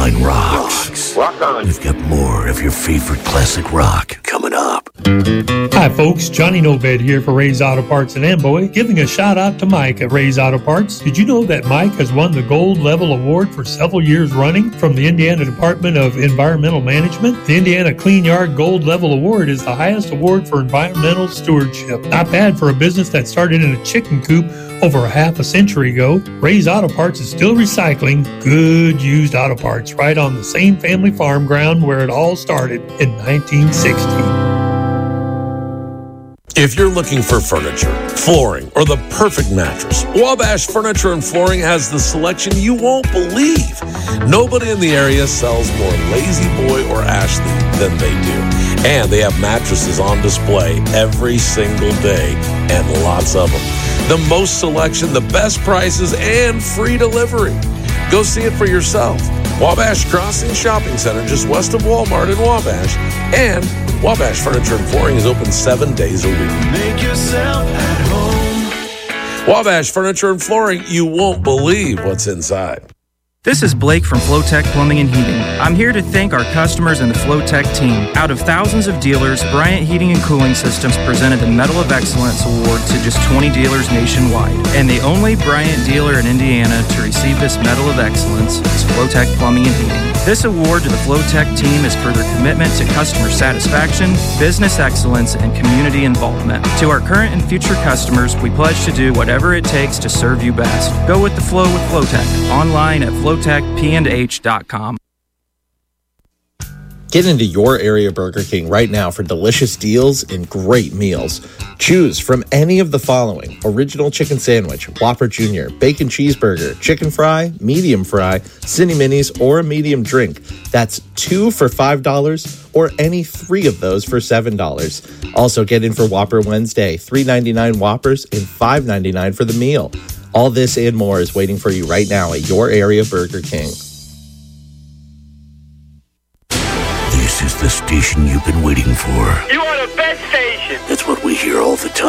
fine rocks. Rock on. We've got more of your favorite classic rock coming up. Hi folks, Johnny Nobed here for Ray's Auto Parts in Amboy, giving a shout out to Mike at Ray's Auto Parts. Did you know that Mike has won the Gold Level Award for several years running from the Indiana Department of Environmental Management? The Indiana Clean Yard Gold Level Award is the highest award for environmental stewardship. Not bad for a business that started in a chicken coop over a half a century ago. Ray's Auto Parts is still recycling good used auto parts right on the same family farm ground where it all started in 1960. If you're looking for furniture, flooring, or the perfect mattress, Wabash Furniture and Flooring has the selection you won't believe. Nobody in the area sells more Lazy Boy or Ashley than they do. And they have mattresses on display every single day, and lots of them. The most selection, the best prices, and free delivery. Go see it for yourself. Wabash Crossing Shopping Center, just west of Walmart in Wabash. And Wabash Furniture and Flooring is open 7 days a week. Make yourself at home. Wabash Furniture and Flooring, you won't believe what's inside. This is Blake from Flowtech Plumbing and Heating. I'm here to thank our customers and the Flowtech team. Out of thousands of dealers, Bryant Heating and Cooling Systems presented the Medal of Excellence Award to just 20 dealers nationwide. And the only Bryant dealer in Indiana to receive this Medal of Excellence is Flowtech Plumbing and Heating. This award to the Flowtech team is for their commitment to customer satisfaction, business excellence, and community involvement. To our current and future customers, we pledge to do whatever it takes to serve you best. Go with the flow with Flowtech. Online at flowtechpandh.com. Get into your area Burger King right now for delicious deals and great meals. Choose from any of the following: original chicken sandwich, Whopper Jr., bacon cheeseburger, chicken fry, medium fry, Cine Minis, or a medium drink. That's 2 for $5 or any 3 of those for $7. Also get in for Whopper Wednesday, $3.99 Whoppers and $5.99 for the meal. All this and more is waiting for you right now at your area Burger King. This is the station you've been waiting for. You are the best station. That's what we hear all the time.